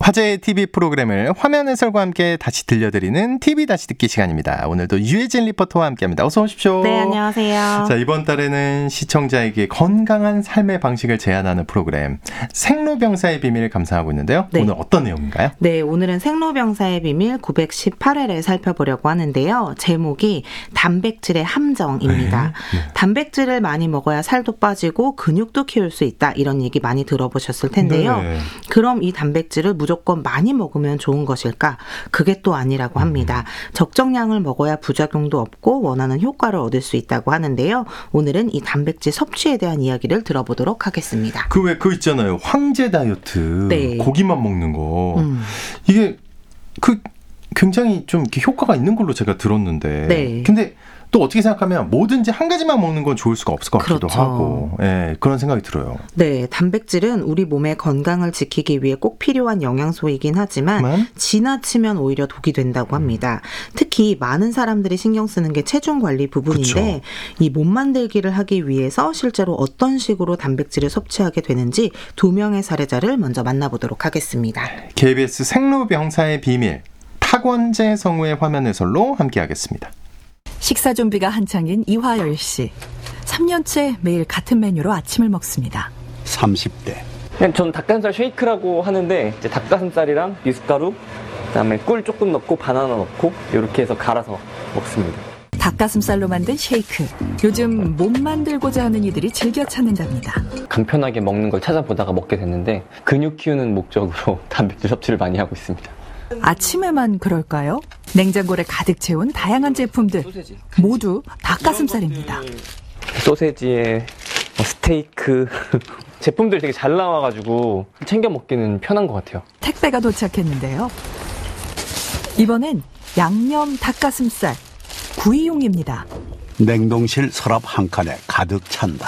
화제의 TV 프로그램을 화면 해설과 함께 다시 들려드리는 TV 다시 듣기 시간입니다. 오늘도 유혜진 리포터와 함께합니다. 어서 오십시오. 네, 안녕하세요. 자, 이번 달에는 시청자에게 건강한 삶의 방식을 제안하는 프로그램 생로병사의 비밀을 감상하고 있는데요. 네. 오늘 어떤 내용인가요? 네, 오늘은 생로병사의 비밀 918회를 살펴보려고 하는데요. 제목이 단백질의 함정입니다. 네. 단백질을 많이 먹어야 살도 빠지고 근육도 키울 수 있다. 이런 얘기 많이 들어보셨을 텐데요. 네. 그럼 이 단백질을 무조건 많이 먹으면 좋은 것일까? 그게 또 아니라고 합니다. 적정량을 먹어야 부작용도 없고 원하는 효과를 얻을 수 있다고 하는데요. 오늘은 이 단백질 섭취에 대한 이야기를 들어보도록 하겠습니다. 그거 있잖아요. 황제 다이어트. 네. 고기만 먹는 거. 이게 굉장히 좀 이렇게 효과가 있는 걸로 제가 들었는데. 네. 근데 또 어떻게 생각하면 뭐든지 한 가지만 먹는 건 좋을 수가 없을 것 같기도 그렇죠. 하고. 예, 그런 생각이 들어요. 네, 단백질은 우리 몸의 건강을 지키기 위해 꼭 필요한 영양소이긴 하지만 지나치면 오히려 독이 된다고 합니다. 특히 많은 사람들이 신경 쓰는 게 체중 관리 부분인데 이 몸 만들기를 하기 위해서 실제로 어떤 식으로 단백질을 섭취하게 되는지 두 명의 사례자를 먼저 만나보도록 하겠습니다. KBS 생로병사의 비밀 탁원재 성우의 화면 해설로 함께하겠습니다. 식사 준비가 한창인 이화열 씨. 3년째 매일 같은 메뉴로 아침을 먹습니다. 30대. 전 닭가슴살 쉐이크라고 하는데 이제 닭가슴살이랑 미숫가루, 그다음에 꿀 조금 넣고 바나나 넣고 이렇게 해서 갈아서 먹습니다. 닭가슴살로 만든 쉐이크. 요즘 몸 만들고자 하는 이들이 즐겨 찾는답니다. 간편하게 먹는 걸 찾아보다가 먹게 됐는데 근육 키우는 목적으로 단백질 섭취를 많이 하고 있습니다. 아침에만 그럴까요? 냉장고를 가득 채운 다양한 제품들. 모두 닭가슴살입니다. 소세지에 스테이크 제품들이 되게 잘 나와가지고 챙겨 먹기는 편한 것 같아요. 택배가 도착했는데요. 이번엔 양념 닭가슴살 구이용입니다. 냉동실 서랍 한 칸에 가득 찬다.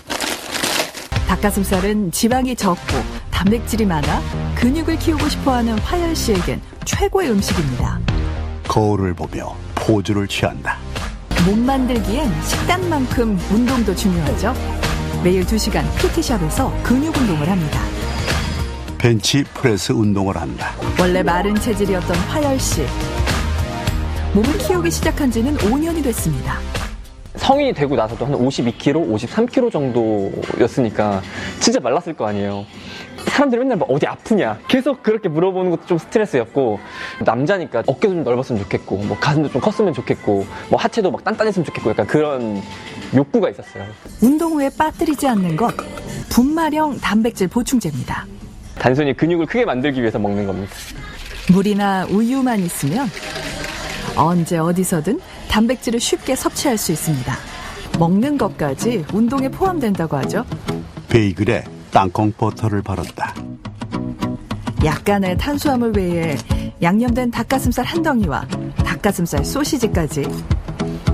닭가슴살은 지방이 적고 단백질이 많아 근육을 키우고 싶어하는 화열 씨에겐 최고의 음식입니다. 거울을 보며 포즈를 취한다. 몸 만들기엔 식단만큼 운동도 중요하죠. 매일 2시간 PT샵에서 근육 운동을 합니다. 벤치 프레스 운동을 한다. 원래 마른 체질이었던 화열 씨. 몸을 키우기 시작한 지는 5년이 됐습니다. 성인이 되고 나서도 한 52kg, 53kg 정도였으니까 진짜 말랐을 거 아니에요. 사람들이 맨날 막 어디 아프냐 계속 그렇게 물어보는 것도 좀 스트레스였고, 남자니까 어깨도 좀 넓었으면 좋겠고 뭐 가슴도 좀 컸으면 좋겠고 뭐 하체도 막 단단했으면 좋겠고 약간 그런 욕구가 있었어요. 운동 후에 빠뜨리지 않는 것, 분말형 단백질 보충제입니다. 단순히 근육을 크게 만들기 위해서 먹는 겁니다. 물이나 우유만 있으면 언제 어디서든 단백질을 쉽게 섭취할 수 있습니다. 먹는 것까지 운동에 포함된다고 하죠. 베이글에 땅콩 버터를 바른다. 약간의 탄수화물 외에 양념된 닭가슴살 한 덩이와 닭가슴살 소시지까지